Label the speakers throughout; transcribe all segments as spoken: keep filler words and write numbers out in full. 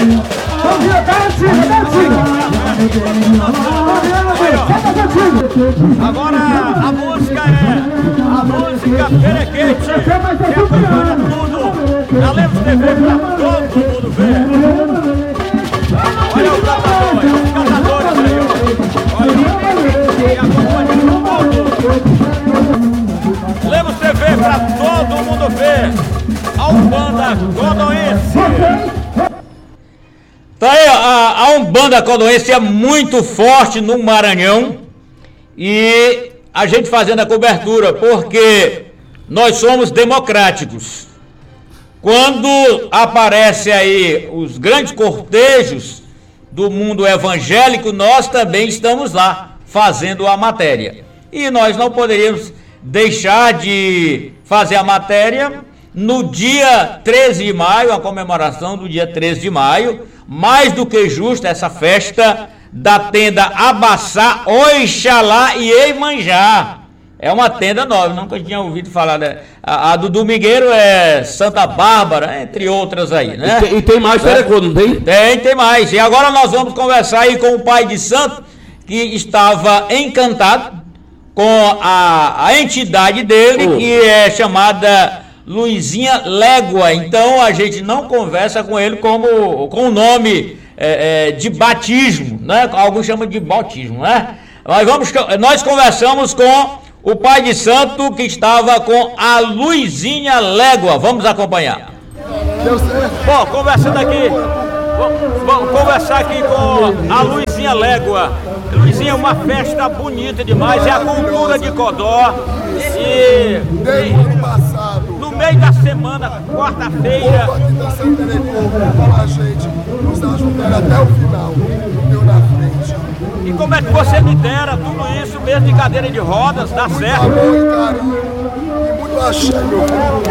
Speaker 1: Agora a música é a música Perequete, que acompanha tudo na Lemos T V pra todo mundo ver. Olha o catador, olha os catadores aí, olha, que acompanha tudo. Lemos T V pra todo mundo ver. A Umbanda Godoense. Tá aí, a, a Umbanda Godoense é muito forte no Maranhão e a gente fazendo a cobertura porque nós somos democráticos. Quando aparece aí os grandes cortejos do mundo evangélico, nós também estamos lá fazendo a matéria. E nós não poderíamos deixar de fazer a matéria no dia treze de maio, a comemoração do dia treze de maio, mais do que justa essa festa da tenda Abaçá, Oixalá e Iemanjá. É uma tenda nova, nunca tinha ouvido falar. Da, a, a do Domingueiro é Santa Bárbara, entre outras aí, né?
Speaker 2: E tem, e tem mais, Terecô, não tem?
Speaker 1: Tem, tem mais. E agora nós vamos conversar aí com o pai de santo, que estava encantado com a, a entidade dele, oh. que é chamada Luizinha Légua. Então a gente não conversa com ele como com o nome é, é, de batismo, né? Alguns chamam de bautismo, né? Mas vamos, nós conversamos com o pai de santo que estava com a Luizinha Légua. Vamos acompanhar. Bom, conversando aqui, vamos, vamos conversar aqui com a Luizinha Légua. Luizinha, é uma festa bonita demais, é a cultura de Codó. E,
Speaker 3: desde o ano passado,
Speaker 1: no meio da semana, quarta-feira,
Speaker 3: aqui da Santa com a gente, nos ajudando até o final, deu na frente.
Speaker 1: E como é que você lidera tudo isso mesmo de cadeira de rodas, dá certo?
Speaker 3: Muito amor e carinho, e muito axé, meu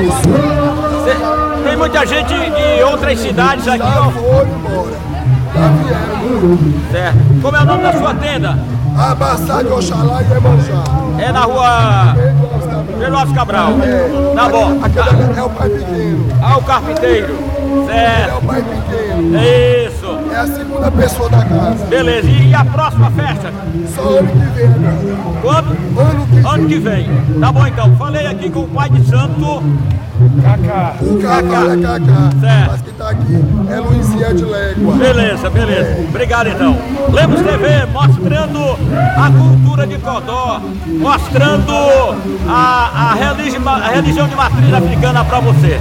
Speaker 3: filho.
Speaker 1: Tem muita gente de outras cidades aqui,
Speaker 3: já
Speaker 1: ó.
Speaker 3: foi embora, já vieram.
Speaker 1: Certo. Como é o nome da sua tenda?
Speaker 3: Abaçá de Oxalá e Iemanjá.
Speaker 1: É na rua Pedro Alves Cabral.
Speaker 3: É.
Speaker 1: Tá bom.
Speaker 3: Aquele é o pai pequeno.
Speaker 1: Ah, o carpinteiro. Certo.
Speaker 3: É o pai pequeno.
Speaker 1: Isso.
Speaker 3: É a segunda pessoa da casa.
Speaker 1: Beleza. E a próxima festa?
Speaker 3: Só ano que vem, né?
Speaker 1: Quando?
Speaker 3: Ano que
Speaker 1: Ano que vem. Tá bom então. Falei aqui com o pai de santo. Cacá.
Speaker 3: O Cacá é Cacá.
Speaker 1: Certo.
Speaker 3: Mas que tá aqui é Luizinha de Légua.
Speaker 1: Beleza, beleza. Obrigado então. Lemos T V mostrando a cultura de Codó, mostrando a, a, religi a religião de matriz africana para você.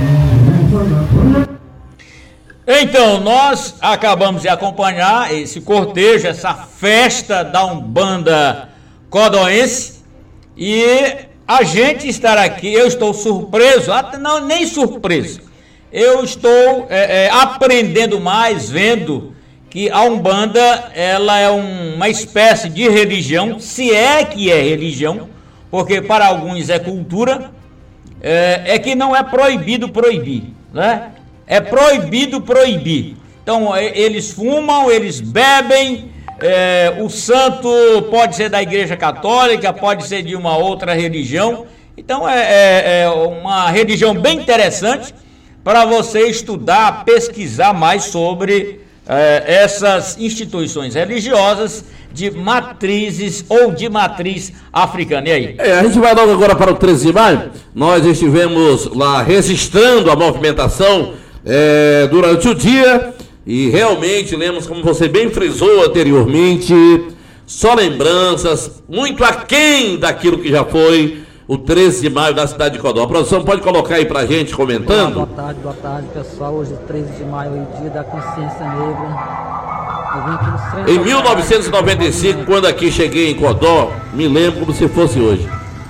Speaker 1: Então, nós acabamos de acompanhar esse cortejo, essa festa da Umbanda Codoense, e a gente estar aqui, eu estou surpreso, até não, nem surpreso, eu estou é, é, aprendendo mais, vendo que a Umbanda, ela é um, uma espécie de religião, se é que é religião, porque para alguns é cultura, é, é que não é proibido proibir, né? É proibido proibir. Então, eles fumam, eles bebem, é, o santo pode ser da Igreja Católica, pode ser de uma outra religião. Então, é, é, é uma religião bem interessante para você estudar, pesquisar mais sobre é, essas instituições religiosas de matrizes ou de matriz africana. E aí?
Speaker 2: É, a gente vai logo agora para o treze de maio. Nós estivemos lá registrando a movimentação É, durante o dia, e realmente lemos, como você bem frisou anteriormente, só lembranças, muito aquém daquilo que já foi o treze de maio da cidade de Codó. A produção pode colocar aí pra gente comentando?
Speaker 4: Boa tarde, boa tarde pessoal. Hoje treze de maio é dia da consciência negra.
Speaker 2: Em mil novecentos e noventa e cinco, quando aqui cheguei em Codó, me lembro como se fosse hoje.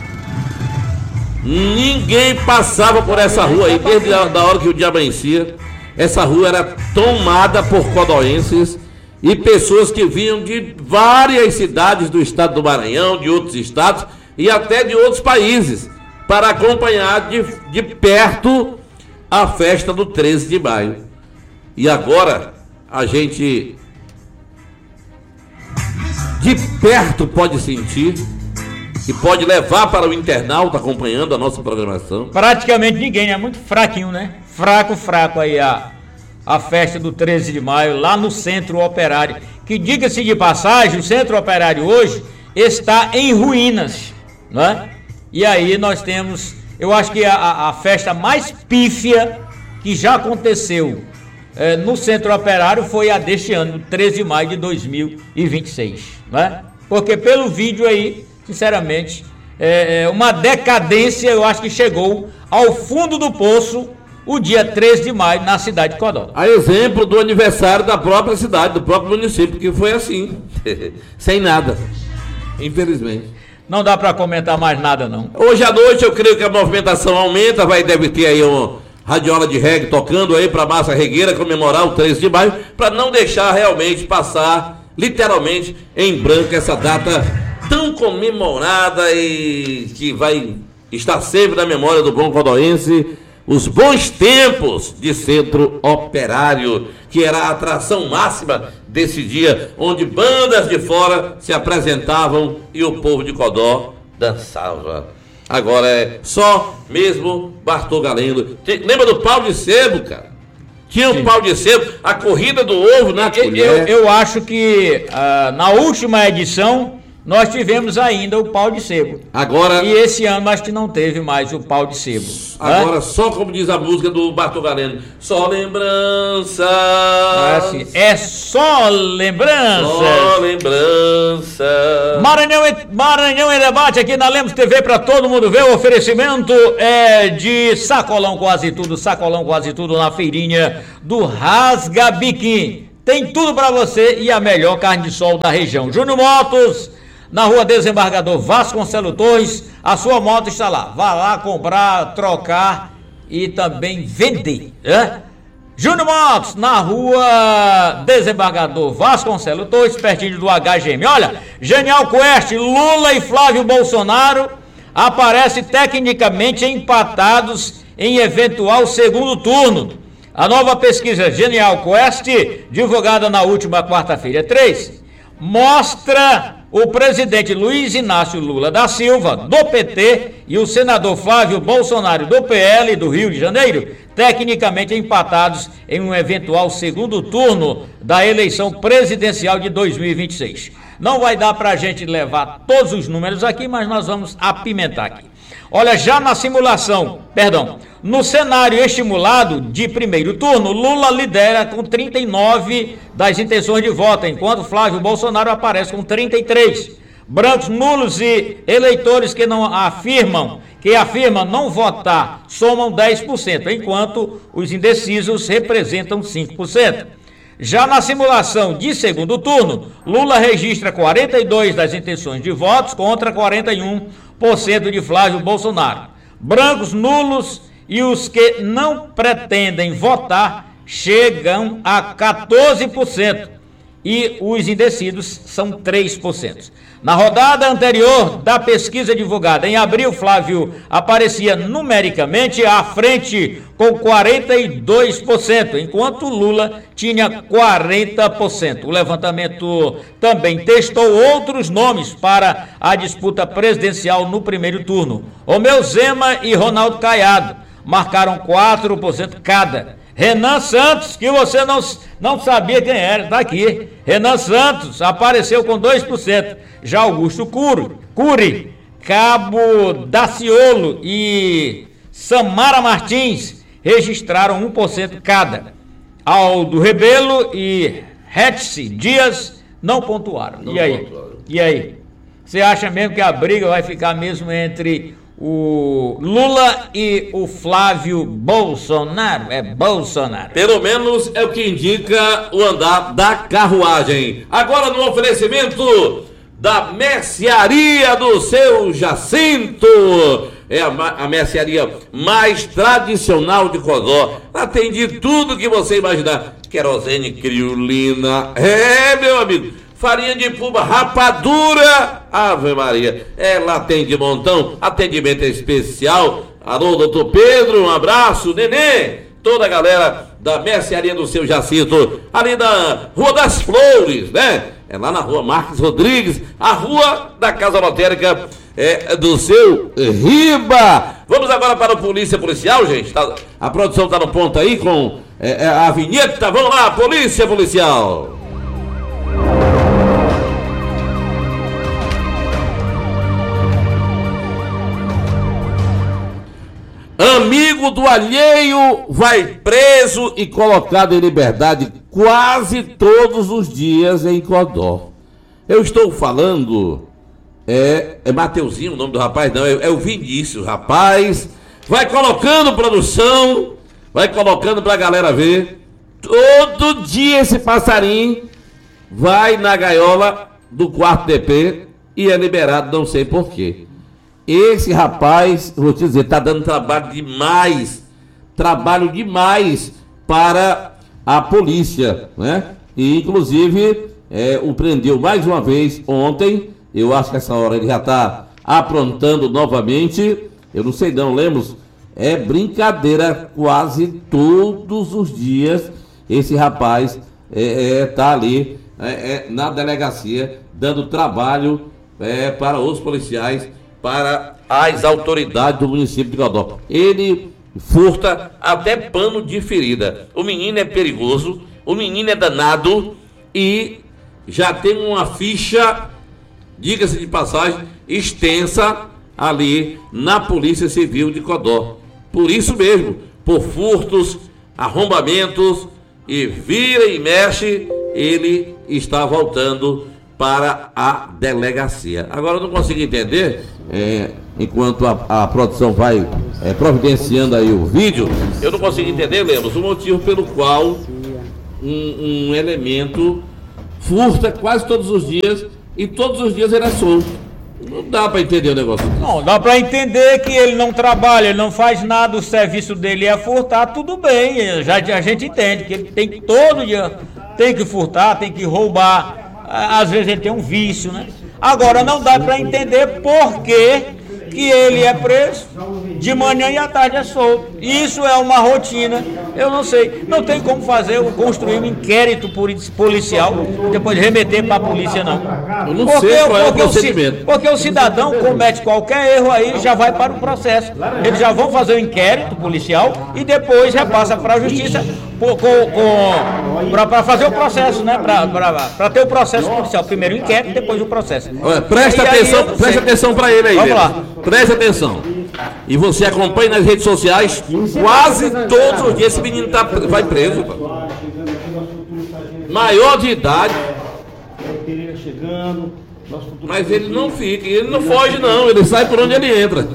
Speaker 2: Ninguém passava por essa rua aí, desde a da hora que o dia amanhecia. Essa rua era tomada por codoenses e pessoas que vinham de várias cidades do estado do Maranhão, de outros estados e até de outros países, para acompanhar de, de perto a festa do treze de maio. E agora a gente de perto pode sentir e pode levar para o internauta acompanhando a nossa programação.
Speaker 1: Praticamente ninguém, é muito fraquinho, né? Fraco, fraco aí a,
Speaker 5: a festa do treze de maio lá no Centro Operário, que, diga-se de passagem, o Centro Operário hoje está em ruínas, né? E aí nós temos, eu acho que a, a festa mais pífia que já aconteceu é, no Centro Operário foi a deste ano, treze de maio de dois mil e vinte e seis, né? Porque pelo vídeo aí, sinceramente, é, uma decadência, eu acho que chegou ao fundo do poço o dia treze de maio na cidade de Codó.
Speaker 2: A exemplo do aniversário da própria cidade, do próprio município, que foi assim, sem nada, infelizmente.
Speaker 5: Não dá para comentar mais nada, não.
Speaker 2: Hoje à noite eu creio que a movimentação aumenta, vai deve ter aí uma radiola de reggae tocando aí para a massa regueira comemorar o treze de maio, para não deixar realmente passar, literalmente, em branco essa data tão comemorada e que vai estar sempre na memória do bom codoense, os bons tempos de Centro Operário, que era a atração máxima desse dia, onde bandas de fora se apresentavam e o povo de Codó dançava. Agora é só mesmo Bartô Galeno. Lembra do pau de sebo, cara? Tinha o um pau de sebo, a corrida do ovo na colher.
Speaker 5: Eu, eu acho que uh, na última edição nós tivemos ainda o pau de sebo.
Speaker 2: Agora,
Speaker 5: e esse ano acho que não teve mais o pau de sebo.
Speaker 2: Agora, né? Só como diz a música do Bartô Galeno, só lembrança.
Speaker 5: É, assim, é só lembrança.
Speaker 2: Só lembrança.
Speaker 5: Maranhão, Maranhão em debate aqui na Lemos T V para todo mundo ver. O oferecimento é de sacolão quase tudo, sacolão quase tudo na feirinha do Rasga Biquim. Tem tudo para você e a melhor carne de sol da região. Júnior Motos, na rua Desembargador Vasconcelos Torres, a sua moto está lá. Vá lá comprar, trocar e também vender, né? Júnior Motos, na rua Desembargador Vasconcelos Torres, pertinho do H G M. Olha, Genial Quest, Lula e Flávio Bolsonaro aparecem tecnicamente empatados em eventual segundo turno. A nova pesquisa Genial Quest, divulgada na última quarta-feira três, mostra o presidente Luiz Inácio Lula da Silva, do P T, e o senador Flávio Bolsonaro, do P L do Rio de Janeiro, tecnicamente empatados em um eventual segundo turno da eleição presidencial de dois mil e vinte e seis. Não vai dar para a gente levar todos os números aqui, mas nós vamos apimentar aqui. Olha, já na simulação, perdão, no cenário estimulado de primeiro turno, Lula lidera com trinta e nove das intenções de voto, enquanto Flávio Bolsonaro aparece com trinta e três. Brancos, nulos e eleitores que não afirmam, que afirmam não votar, somam dez por cento, enquanto os indecisos representam cinco por cento. Já na simulação de segundo turno, Lula registra quarenta e dois das intenções de votos contra quarenta e um por cento de Flávio Bolsonaro. Brancos, nulos e os que não pretendem votar chegam a quatorze por cento e os indecisos são três por cento. Na rodada anterior da pesquisa divulgada em abril, Flávio aparecia numericamente à frente com quarenta e dois por cento, enquanto Lula tinha quarenta por cento. O levantamento também testou outros nomes para a disputa presidencial no primeiro turno. Romeu Zema e Ronaldo Caiado marcaram quatro por cento cada. Renan Santos, que você não, não sabia quem era, está aqui. Renan Santos apareceu com dois por cento. Já Augusto Cury, Cury, Cabo Daciolo e Samara Martins registraram um por cento cada. Aldo Rebelo e Hetzi Dias não pontuaram. Não e aí? Pontuaram. E aí? Você acha mesmo que a briga vai ficar mesmo entre o Lula e o Flávio Bolsonaro? É Bolsonaro.
Speaker 2: Pelo menos é o que indica o andar da carruagem. Agora no oferecimento da mercearia do seu Jacinto. É a, a mercearia mais tradicional de Codó. Ela tem de tudo que você imaginar. Querosene, criolina. É, meu amigo. Farinha de puba, rapadura, Ave Maria, ela tem de montão, atendimento especial. Alô, doutor Pedro, um abraço, Nenê, toda a galera da mercearia do seu Jacinto, ali na Rua das Flores, né? É lá na Rua Marques Rodrigues, a Rua da Casa Lotérica é do seu Riba. Vamos agora para a Polícia Policial, gente. Tá, a produção está no ponto aí com é, é a vinheta. Vamos lá, polícia policial. Amigo do alheio vai preso e colocado em liberdade quase todos os dias em Codó. Eu estou falando, é, é Mateuzinho o nome do rapaz, não, é, é o Vinícius, rapaz. Vai colocando produção, vai colocando pra galera ver. Todo dia esse passarinho vai na gaiola do quarto D P e é liberado, não sei porquê. Esse rapaz, vou te dizer, tá dando trabalho demais, trabalho demais para a polícia, né? E inclusive é, o prendeu mais uma vez ontem. Eu acho que essa hora ele já tá aprontando novamente. Eu não sei não, Lemos, é brincadeira, quase todos os dias esse rapaz é, é, tá ali é, é, na delegacia dando trabalho é, para os policiais, para as autoridades do município de Codó. Ele furta até pano de ferida. O menino é perigoso, o menino é danado e já tem uma ficha, diga-se de passagem, extensa ali na Polícia Civil de Codó. Por isso mesmo, por furtos, arrombamentos e vira e mexe, ele está voltando para a delegacia. Agora eu não consigo entender, é, enquanto a, a produção vai é, providenciando aí o vídeo, eu não consigo entender, Lemos, o motivo pelo qual um, um elemento furta quase todos os dias e todos os dias ele é solto. Não dá para entender o negócio.
Speaker 5: Não, dá para entender que ele não trabalha, ele não faz nada, o serviço dele é furtar, tudo bem, já, a gente entende que ele tem que todo dia, tem que furtar, tem que roubar. Às vezes ele tem um vício, né? Agora não dá para entender por que que ele é preso de manhã e à tarde é solto. Isso é uma rotina, eu não sei. Não tem como fazer, construir um inquérito policial, depois remeter para a polícia, não.
Speaker 2: Eu não
Speaker 5: porque,
Speaker 2: sei qual é o
Speaker 5: porque
Speaker 2: procedimento.
Speaker 5: O, porque o cidadão comete qualquer erro aí, já vai para o processo. Eles já vão fazer o inquérito policial e depois repassa para a justiça para fazer o processo, né? Para ter o processo policial. Primeiro o inquérito, depois o processo.
Speaker 2: Olha, presta
Speaker 5: e
Speaker 2: atenção,
Speaker 5: aí,
Speaker 2: presta atenção para ele aí.
Speaker 5: Vamos
Speaker 2: mesmo.
Speaker 5: lá.
Speaker 2: Presta atenção. E você acompanha nas redes sociais, quase todos os dias esse menino tá, vai preso. Pô. Maior de idade. Mas ele não fica, ele não foge não, ele sai por onde ele entra.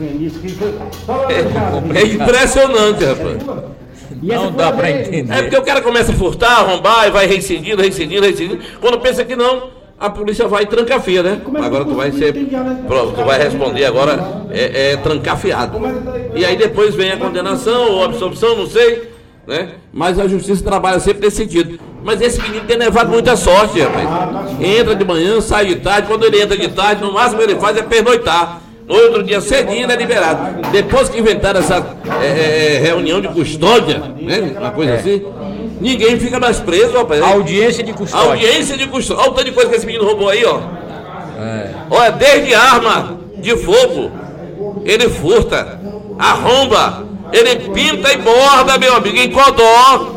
Speaker 2: É, é impressionante, rapaz.
Speaker 5: Não dá pra entender.
Speaker 2: É porque o cara começa a furtar, arrombar e vai reincidindo, reincidindo, reincidindo. Quando pensa que não, a polícia vai trancafiar, né? Agora tu vai ser. Pronto, tu vai responder agora é, é trancafiado. E aí depois vem a condenação ou a absolvição, não sei, né? Mas a justiça trabalha sempre nesse sentido. Mas esse menino tem levado muita sorte, rapaz. Entra de manhã, sai de tarde. Quando ele entra de tarde, no máximo ele faz é pernoitar. No outro dia cedinho ele é liberado. Depois que inventaram essa é, é, reunião de custódia, né? Uma coisa assim, ninguém fica mais preso, rapaz.
Speaker 5: Audiência de custódia.
Speaker 2: Audiência de custódia. Olha o tanto de coisa que esse menino roubou aí, ó. É. Olha, desde arma de fogo, ele furta, arromba, ele pinta e borda, meu amigo, em Codó.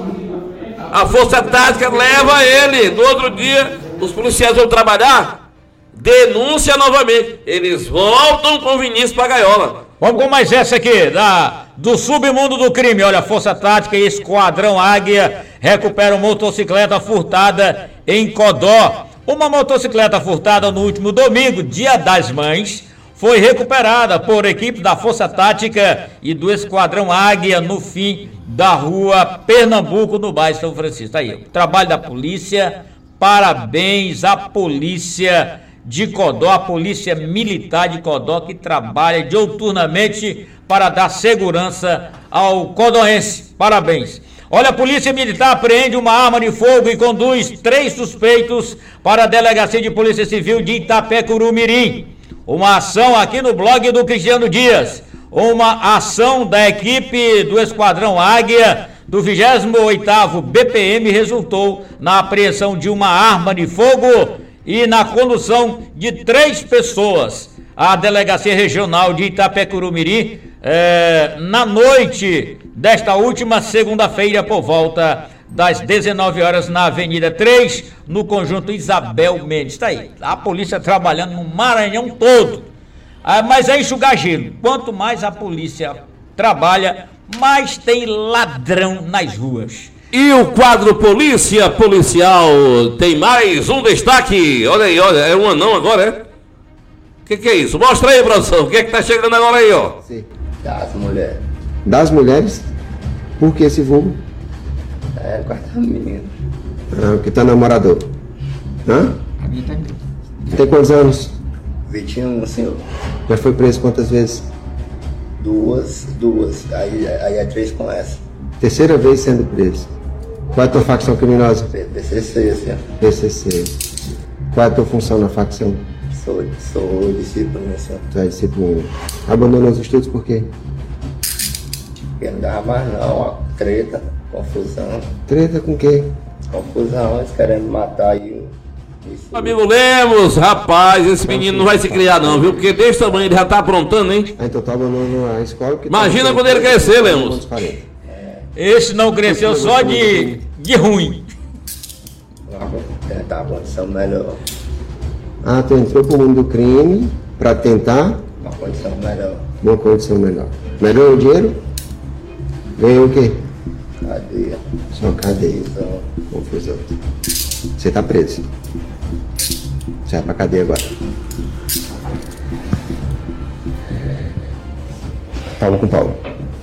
Speaker 2: A força tática leva ele. No outro dia, os policiais vão trabalhar, denúncia novamente. Eles voltam com o Vinícius pra gaiola.
Speaker 5: Vamos com mais essa aqui, da, do submundo do crime. Olha, Força Tática e Esquadrão Águia recuperam motocicleta furtada em Codó. Uma motocicleta furtada no último domingo, Dia das Mães, foi recuperada por equipes da Força Tática e do Esquadrão Águia no fim da rua Pernambuco, no bairro São Francisco. Aí, o trabalho da polícia, parabéns à polícia de Codó, a polícia militar de Codó, que trabalha diuturnamente para dar segurança ao codoense. Parabéns. Olha, a polícia militar apreende uma arma de fogo e conduz três suspeitos para a Delegacia de Polícia Civil de Itapecuru-Mirim. Uma ação aqui no blog do Cristiano Dias. Uma ação da equipe do Esquadrão Águia do vigésimo oitavo B P M resultou na apreensão de uma arma de fogo e na condução de três pessoas à Delegacia Regional de Itapecuru-Mirim, é, na noite desta última segunda-feira por volta das dezenove horas na Avenida três, no conjunto Isabel Mendes. Está aí, a polícia trabalhando no Maranhão todo. Ah, mas é enxugar gelo. Quanto mais a polícia trabalha, mais tem ladrão nas ruas.
Speaker 2: E o quadro Polícia Policial tem mais um destaque. Olha aí, olha, é um anão agora, é? O que, que é isso? Mostra aí, produção. O que é que tá chegando agora aí, ó?
Speaker 6: Sim. Das mulheres. Das mulheres? Por que esse vulgo?
Speaker 7: É, quarta menina.
Speaker 6: Ah, que tá namorador. Hã? Tem quantos anos?
Speaker 7: vinte e um, senhor.
Speaker 6: Já foi preso quantas vezes?
Speaker 7: Duas, duas. Aí, aí é três com essa.
Speaker 6: Terceira vez sendo preso. Qual é a tua facção criminosa?
Speaker 7: P C C, senhor.
Speaker 6: P C C. Qual é a tua função na facção?
Speaker 7: Sou, sou discípulo, né, senhor?
Speaker 6: Tu é discípulo. Abandonou os estudos por quê?
Speaker 7: Porque não dava mais não, ó. Treta, confusão.
Speaker 6: Treta com quem?
Speaker 7: Confusão, eles querendo matar aí.
Speaker 2: Amigo Lemos, rapaz, esse menino não vai se criar não, viu? Porque desse tamanho ele já tá aprontando, hein?
Speaker 6: Ah, então tá abandonando a escola.
Speaker 2: Imagina
Speaker 6: tá
Speaker 2: quando ele crescer, Lemos.
Speaker 5: Esse não cresceu só de, de ruim.
Speaker 7: Tentar uma condição melhor.
Speaker 6: Ah, tu entrou pro mundo do crime pra tentar
Speaker 7: Uma condição melhor.
Speaker 6: uma condição melhor. Melhorou o dinheiro? Ganhou o quê?
Speaker 7: Cadeia.
Speaker 6: Só cadeia.
Speaker 7: Confusão.
Speaker 6: Confusão. Você tá preso. Você vai pra cadeia agora. Paulo com Paulo.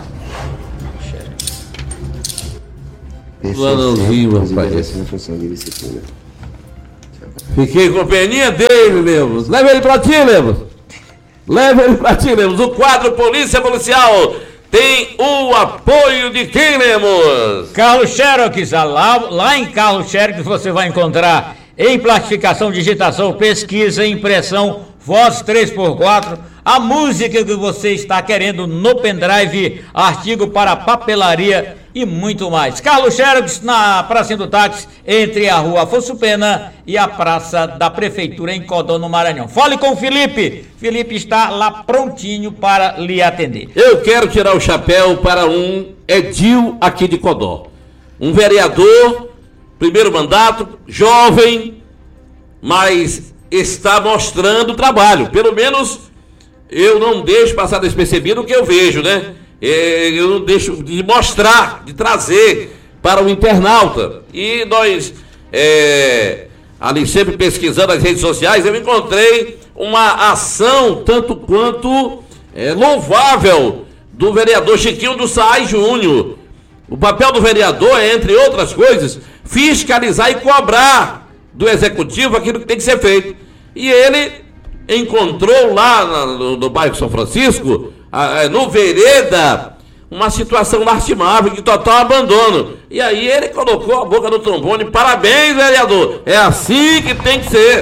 Speaker 2: Planãozinho, rapaz.
Speaker 6: Na função de disciplina.
Speaker 2: Fiquei com peninha dele, Lemos. Leva ele pra ti, Lemos. Leva ele pra ti, Lemos. O quadro Polícia Policial tem o apoio de quem, Lemos?
Speaker 5: Carlos Xerox, lá, lá em Carlos Xerox você vai encontrar em plastificação, digitação, pesquisa, impressão, voz três por quatro, a música que você está querendo no pendrive, artigo para papelaria e muito mais. Carlos Xerox na Praça do Táxi, entre a Rua Afonso Pena e a Praça da Prefeitura em Codó, no Maranhão. Fale com o Felipe. Felipe está lá prontinho para lhe atender.
Speaker 2: Eu quero tirar o chapéu para um edil aqui de Codó. Um vereador, primeiro mandato, jovem, mas está mostrando trabalho. Pelo menos eu não deixo passar despercebido o que eu vejo, né? Eu não deixo de mostrar, de trazer para o internauta. E nós, é, ali sempre pesquisando as redes sociais, eu encontrei uma ação tanto quanto é, louvável do vereador Chiquinho do Saai Júnior. O papel do vereador é, entre outras coisas, fiscalizar e cobrar do executivo aquilo que tem que ser feito. E ele encontrou lá no, no bairro São Francisco, no Vereda, uma situação lastimável de total abandono. E aí ele colocou a boca no trombone. Parabéns, vereador. É assim que tem que ser.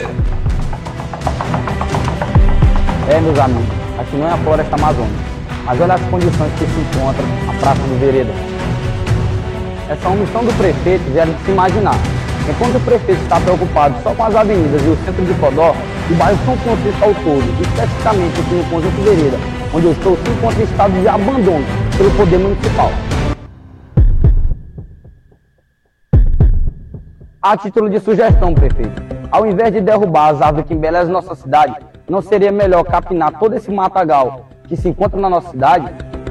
Speaker 4: É, meus amigos, aqui não é a floresta amazônica, mas olha as condições que se encontra a Praça do Vereda. Essa omissão do prefeito gera de se imaginar. Enquanto o prefeito está preocupado só com as avenidas e o centro de Codó, o bairro São Francisco ao todo, especificamente aqui no conjunto Vereda, onde eu estou, se encontra em estado de abandono pelo poder municipal. A título de sugestão, prefeito, ao invés de derrubar as árvores que embelezam nossa cidade, não seria melhor capinar todo esse matagal que se encontra na nossa cidade?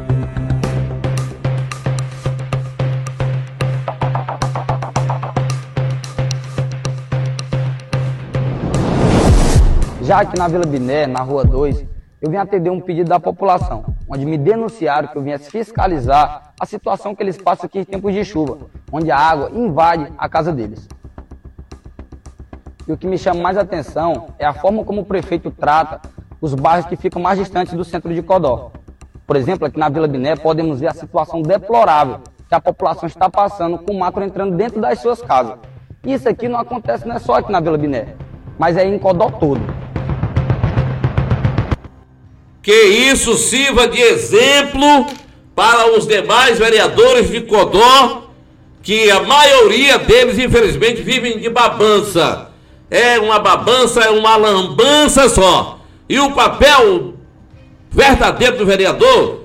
Speaker 4: Já aqui na Vila Biné, na Rua dois, eu vim atender um pedido da população, onde me denunciaram que eu vinha fiscalizar a situação que eles passam aqui em tempos de chuva, onde a água invade a casa deles. E o que me chama mais atenção é a forma como o prefeito trata os bairros que ficam mais distantes do centro de Codó. Por exemplo, aqui na Vila Biné podemos ver a situação deplorável que a população está passando com o mato entrando dentro das suas casas. Isso aqui não acontece não é só aqui na Vila Biné, mas é em Codó todo.
Speaker 2: Que isso sirva de exemplo para os demais vereadores de Codó, que a maioria deles, infelizmente, vivem de babança. É uma babança, é uma lambança só. E o papel verdadeiro do vereador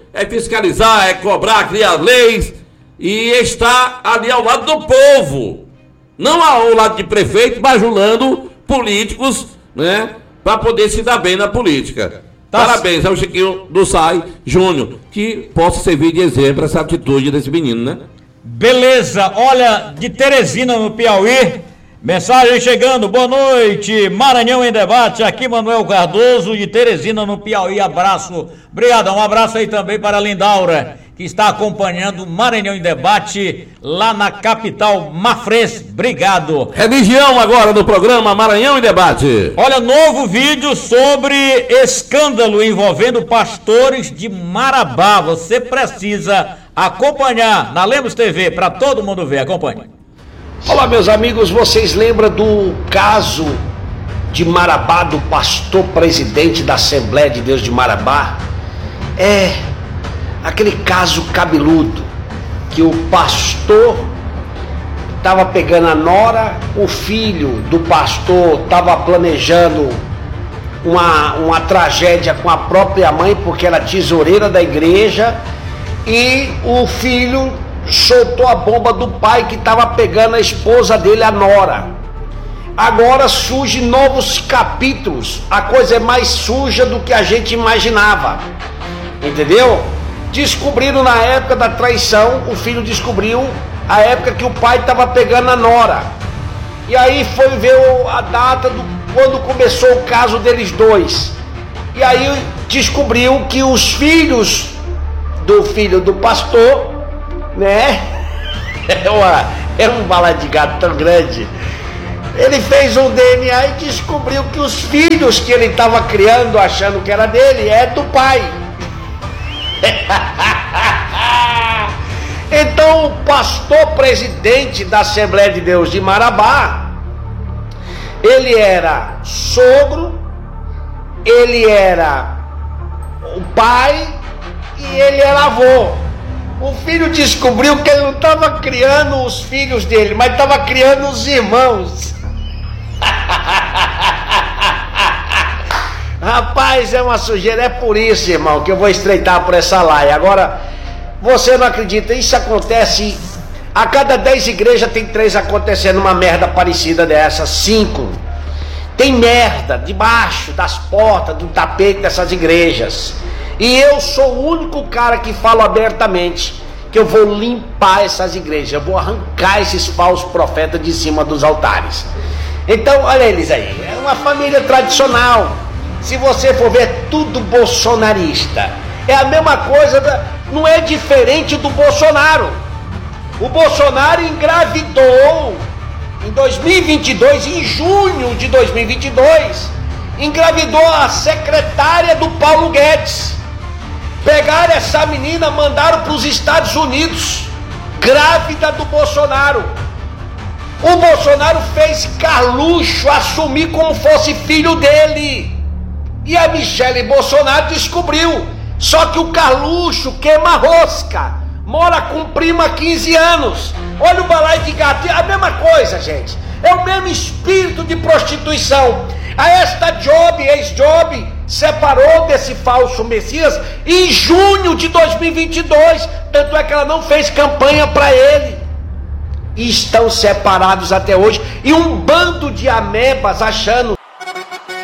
Speaker 2: é fiscalizar, é cobrar, criar leis e estar ali ao lado do povo. Não ao lado de prefeito, bajulando políticos, né? Para poder se dar bem na política. Tá. Parabéns ao Chiquinho do Sai Júnior, que possa servir de exemplo essa atitude desse menino, né?
Speaker 5: Beleza, olha, de Teresina no Piauí, mensagem chegando, boa noite, Maranhão em debate, aqui Manuel Cardoso de Teresina no Piauí, abraço, obrigado, um abraço aí também para a Lindaura, que está acompanhando o Maranhão em debate lá na capital mafrense, obrigado.
Speaker 2: Religião agora no programa Maranhão em debate.
Speaker 5: Olha, novo vídeo sobre escândalo envolvendo pastores de Marabá, você precisa acompanhar na Lemos T V, para todo mundo ver, acompanhe.
Speaker 8: Olá meus amigos, vocês lembram do caso de Marabá, do pastor presidente da Assembleia de Deus de Marabá? É aquele caso cabeludo, que o pastor estava pegando a nora, o filho do pastor estava planejando uma, uma tragédia com a própria mãe, porque era tesoureira da igreja, e o filho soltou a bomba do pai que estava pegando a esposa dele, a nora. Agora surgem novos capítulos, a coisa é mais suja do que a gente imaginava, entendeu? Descobriram na época da traição, o filho descobriu a época que o pai estava pegando a nora, e aí foi ver a data do, quando começou o caso deles dois, e aí descobriu que os filhos do filho do pastor, né, é, uma, é um bala de gato tão grande, ele fez um D N A e descobriu que os filhos que ele estava criando, achando que era dele, é do pai. Então o pastor presidente da Assembleia de Deus de Marabá, ele era sogro, ele era o pai e ele era avô. O filho descobriu que ele não estava criando os filhos dele, mas estava criando os irmãos. Rapaz, é uma sujeira, é por isso, irmão, que eu vou estreitar por essa laia. Agora, você não acredita, isso acontece, a cada dez igrejas tem três acontecendo uma merda parecida dessa, cinco. Tem merda debaixo das portas, do tapete dessas igrejas. E eu sou o único cara que falo abertamente que eu vou limpar essas igrejas, eu vou arrancar esses falsos profetas de cima dos altares. Então, olha eles aí, é uma família tradicional. Se você for ver, tudo bolsonarista. É a mesma coisa, da, não é diferente do Bolsonaro. O Bolsonaro engravidou em dois mil e vinte e dois, em junho de dois mil e vinte e dois, engravidou a secretária do Paulo Guedes. Pegaram essa menina, mandaram para os Estados Unidos, grávida do Bolsonaro. O Bolsonaro fez Carluxo assumir como fosse filho dele. E a Michele Bolsonaro descobriu. Só que o Carluxo queima rosca, mora com prima há quinze anos. Olha o balaio de gato, é a mesma coisa, gente. É o mesmo espírito de prostituição. A esta Job, ex-Job, separou desse falso Messias em junho de dois mil e vinte e dois. Tanto é que ela não fez campanha para ele. E estão separados até hoje. E um bando de amebas achando